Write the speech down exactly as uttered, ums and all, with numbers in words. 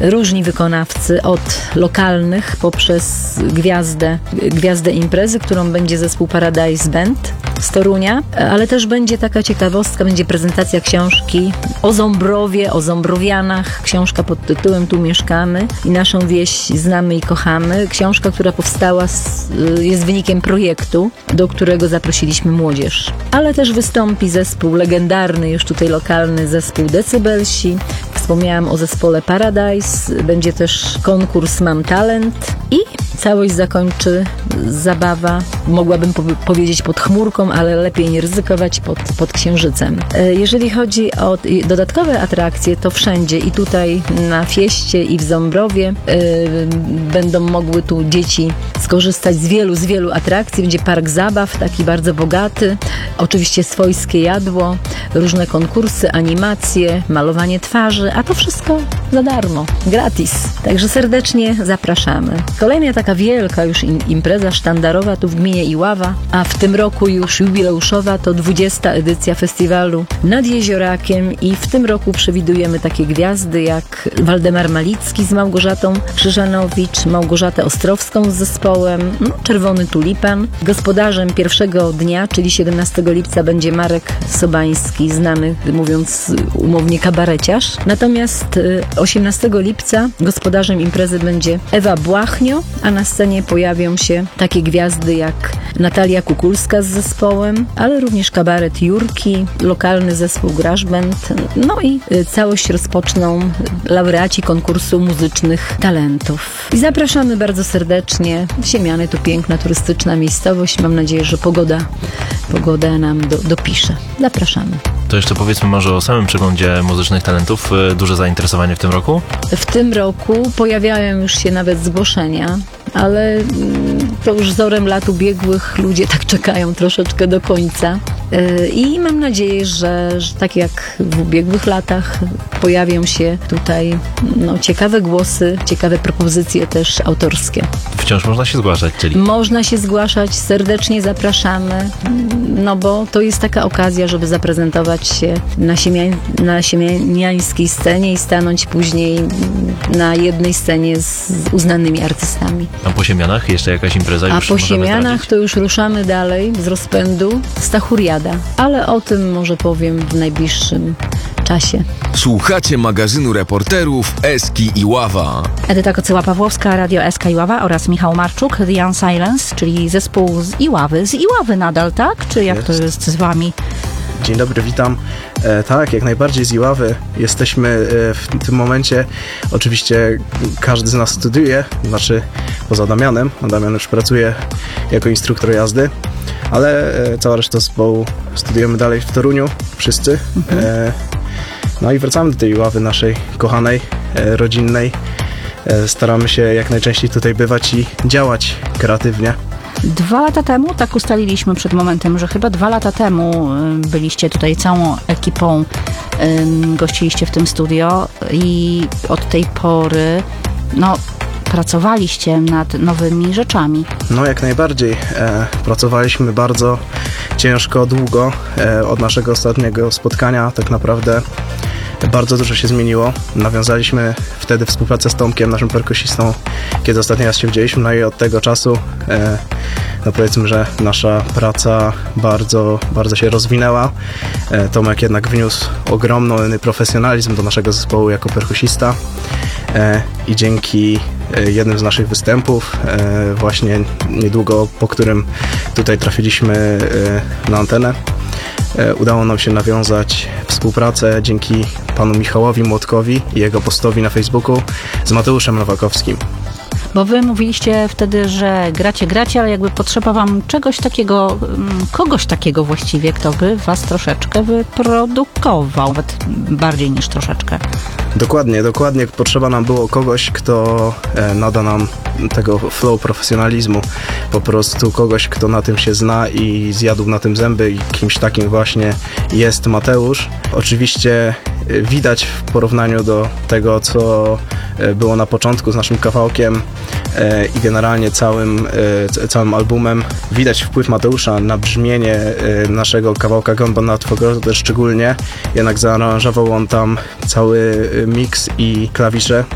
różni wykonawcy od lokalnych poprzez gwiazdę, gwiazdę imprezy, którą będzie zespół Paradise Band z Torunia, ale też będzie taka ciekawostka, będzie prezentacja książki o Ząbrowie, o Ząbrowianach, książka pod tytułem Tu mieszkamy i naszą wieś znamy i kochamy. Książka, która powstała, z, jest wynikiem projektu, do którego zaprosiliśmy młodzież. Ale też wystąpi zespół legendarny, już tutaj lokalny zespół Decybelsi. Wspomniałam o zespole Paradise, będzie też konkurs Mam Talent i całość zakończy zabawa, mogłabym po- powiedzieć pod chmurką, ale lepiej nie ryzykować, pod, pod księżycem. Jeżeli chodzi o dodatkowe atrakcje, to wszędzie i tutaj na Fieście i w Ząbrowie yy, będą mogły tu dzieci skorzystać z wielu, z wielu atrakcji. Będzie park zabaw, taki bardzo bogaty, oczywiście swojskie jadło, różne konkursy, animacje, malowanie twarzy, a to wszystko za darmo, gratis. Także serdecznie zapraszamy. Kolejna taka wielka już impreza sztandarowa tu w gminie Iława, a w tym roku już jubileuszowa to dwudziesta edycja festiwalu Nad Jeziorakiem i w tym roku przewidujemy takie gwiazdy jak Waldemar Malicki z Małgorzatą Krzyżanowicz, Małgorzatę Ostrowską z zespołem, no, Czerwony Tulipan. Gospodarzem pierwszego dnia, czyli siedemnastego lipca, będzie Marek Sobański, znany, mówiąc umownie, kabareciarz. Natomiast osiemnastego lipca gospodarzem imprezy będzie Ewa Błachnio, a na scenie pojawią się takie gwiazdy jak Natalia Kukulska z zespołem, ale również kabaret Jurki, lokalny zespół Grasz Band, no i całość rozpoczną laureaci konkursu muzycznych talentów. I zapraszamy bardzo serdecznie. Siemiany to piękna, turystyczna miejscowość. Mam nadzieję, że pogoda, pogoda nam do, dopisze. Zapraszamy. To jeszcze powiedzmy może o samym przeglądzie muzycznych talentów. Duże zainteresowanie w tym roku? W tym roku pojawiają już się nawet zgłoszenia, ale to już wzorem lat ubiegłych ludzie tak czekają troszeczkę do końca. I mam nadzieję, że, że tak jak w ubiegłych latach pojawią się tutaj no, ciekawe głosy, ciekawe propozycje też autorskie. Wciąż można się zgłaszać, czyli? Można się zgłaszać, serdecznie zapraszamy, no bo to jest taka okazja, żeby zaprezentować się na, siemiań, na siemiańskiej scenie i stanąć później na jednej scenie z uznanymi artystami. A po Siemianach jeszcze jakaś impreza już? A po Siemianach to już ruszamy dalej z rozpędu Stachuriada, ale o tym może powiem w najbliższym czasie. Słuchacie magazynu reporterów Eski Iława. Edyta Kocyła-Pawłowska, Radio Eska Iława oraz Michał Marczuk, The Unsilence, czyli zespół z Iławy. Z Iławy nadal, tak? Czy jak jest. To jest z wami? Dzień dobry, witam. E, tak, jak najbardziej z Iławy. Jesteśmy e, w tym momencie, oczywiście każdy z nas studiuje, znaczy poza Damianem, a Damian już pracuje jako instruktor jazdy, ale e, cała reszta zespołu studiujemy dalej w Toruniu, wszyscy. Mhm. E, no i wracamy do tej Iławy naszej kochanej, e, rodzinnej. E, staramy się jak najczęściej tutaj bywać i działać kreatywnie. Dwa lata temu, tak ustaliliśmy przed momentem, że chyba dwa lata temu byliście tutaj całą ekipą, gościliście w tym studio i od tej pory, no, pracowaliście nad nowymi rzeczami. No jak najbardziej. E, pracowaliśmy bardzo ciężko, długo. E, od naszego ostatniego spotkania tak naprawdę bardzo dużo się zmieniło. Nawiązaliśmy wtedy współpracę z Tomkiem, naszym perkusistą, kiedy ostatni raz się widzieliśmy, no i od tego czasu e, no powiedzmy, że nasza praca bardzo, bardzo się rozwinęła. E, Tomek jednak wniósł ogromny profesjonalizm do naszego zespołu jako perkusista e, i dzięki e, jednym z naszych występów, e, właśnie niedługo po którym tutaj trafiliśmy e, na antenę, udało nam się nawiązać współpracę dzięki panu Michałowi Młotkowi i jego postowi na Facebooku z Mateuszem Nowakowskim. Bo wy mówiliście wtedy, że gracie, gracie, ale jakby potrzeba wam czegoś takiego, kogoś takiego właściwie, kto by was troszeczkę wyprodukował, nawet bardziej niż troszeczkę. Dokładnie, dokładnie. Potrzeba nam było kogoś, kto nada nam tego flow profesjonalizmu. Po prostu kogoś, kto na tym się zna i zjadł na tym zęby i kimś takim właśnie jest Mateusz. Oczywiście widać w porównaniu do tego, co było na początku z naszym kawałkiem i generalnie całym, całym albumem, widać wpływ Mateusza na brzmienie naszego kawałka Gąba na Twogrodę szczególnie. Jednak zaaranżował on tam cały miks i klawisze,